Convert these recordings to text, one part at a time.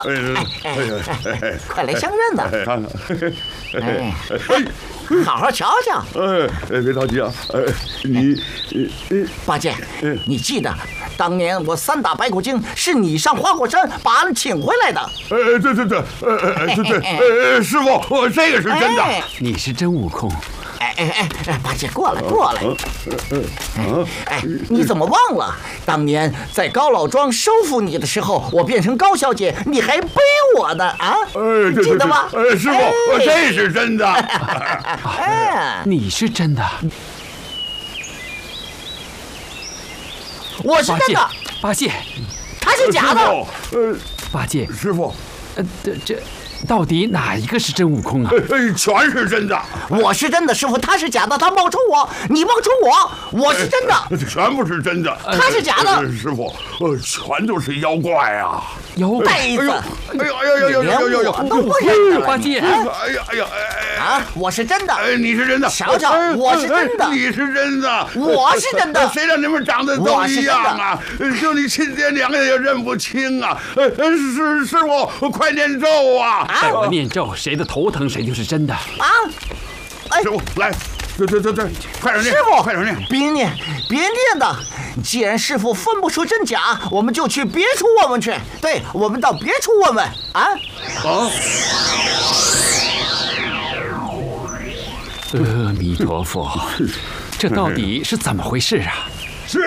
快来相认呐！ 看看， 好好瞧瞧。 别着急啊，你八戒，你记得当年我3打白骨精是你上花果山把俺请回来的。 对，师傅，这个是真的。 你是真悟空。 八戒过来。你怎么忘了？当年在高老庄收服你的时候，我变成高小姐，你还背我呢啊？记得吗？ 师傅，这是真的。 你是真的。 我是真的。 八戒， 他是假的。 八戒， 师傅， 这到底哪一个是真悟空啊？ 全是真的。 我是真的，师傅，他是假的。他冒充我，你冒充我，我是真的。 全部是真的。 他是假的。 师傅，全都是妖怪啊！ 妖怪！ 呆子！ 连我都不认得了。 八戒！ 我是真的。 你是真的。 瞧瞧，我是真的。 你是真的。 我是真的。 谁让你们长得都一样啊？就你亲爹娘也认不清啊！师傅，快念咒啊！ 我念咒，谁的头疼谁就是真的。 师傅，来，对，快点念！ 师傅， 快点念！ 别念的。既然师傅分不出真假，我们就去别处问问去。对，我们到别处问问啊！ 阿弥陀佛，这到底是怎么回事啊？ 师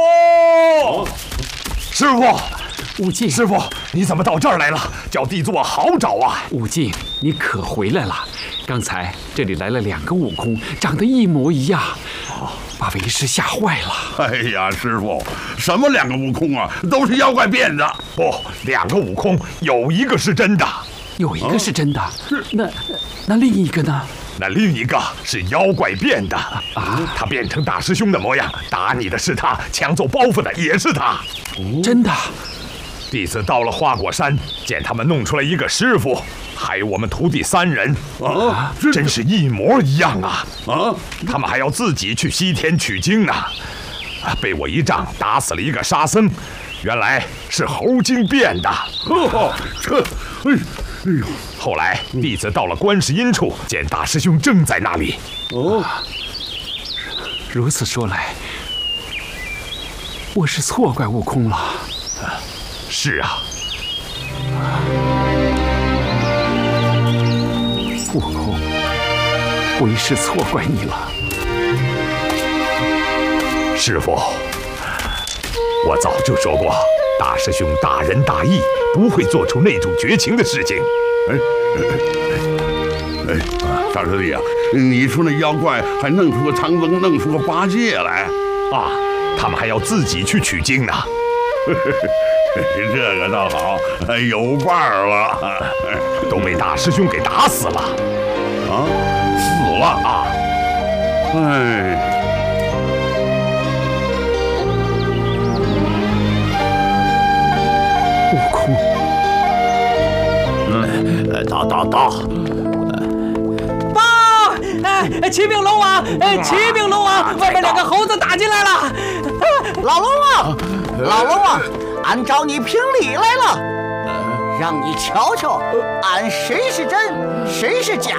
傅， 悟净， 师傅，你怎么到这儿来了？叫弟子我好找啊！ 悟净，你可回来了？刚才这里来了2个悟空，长得一模一样，把为师吓坏了。 哎呀，师傅，什么2个悟空啊？都是妖怪变的。 不，2个悟空有一个是真的， 有一个是真的。那另一个呢？ 那另一个是妖怪变的他变成大师兄的模样，打你的是他，抢走包袱的也是他。 真的。 弟子到了花果山，见他们弄出来一个师傅，还有我们徒弟3人真是一模一样啊！他们还要自己去西天取经呢，被我一杖打死了一个沙僧，原来是猴精变的。后来弟子到了观世音处，见大师兄正在那里。 如此说来，我是错怪悟空了。 是啊， 悟空，为师错怪你了。 师父，我早就说过，大师兄大仁大义，不会做出那种绝情的事情。 大师弟啊，你说那妖怪还弄出个唐僧，弄出个八戒来他们还要自己去取经呢。 这个倒好，有伴儿了， 都被大师兄给打死了。 死了悟空， 到。 启禀龙王，启禀龙王，外面2个猴子打进来了。 老龙王，俺找你评理来了，让你瞧瞧，俺谁是真，谁是假。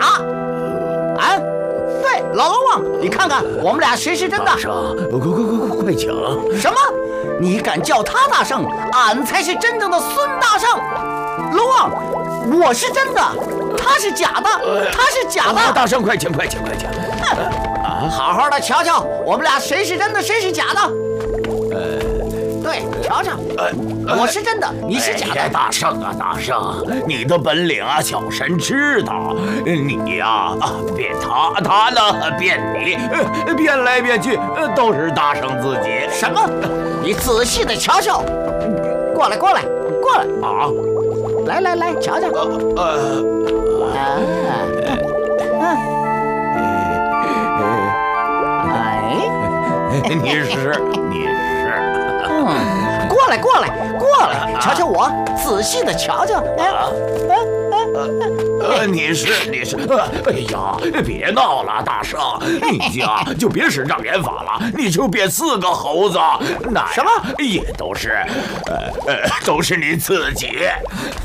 对，老龙王，你看看我们俩谁是真的？ 大圣，快请！ 什么？你敢叫他大圣？俺才是真正的孙大圣。龙王，我是真的，他是假的，他是假的。 大圣，快请！ 好好的瞧瞧，我们俩谁是真的，谁是假的？对，瞧瞧，我是真的，你是假的。 大圣，你的本领小神知道。你变他呢变你，变来变去都是大圣自己。 什么？你仔细的瞧瞧，过来，来，瞧瞧。 你是。 过来，瞧瞧我，仔细的瞧瞧。 你是。哎呀，别闹了，大圣，你就别使障眼法了，你就变4个猴子，那什么也都是你自己。